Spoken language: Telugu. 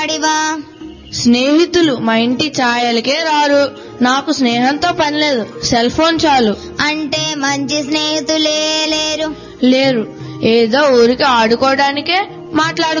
వాడివా? స్నేహితులు మా ఇంటి ఛాయలకే రారు. నాకు స్నేహంతో పనిలేదు, సెల్ ఫోన్ చాలు. అంటే మంచి స్నేహితులే లేరు? లేరు. ఏదో ఊరికి ఆడుకోవడానికే మాట్లాడు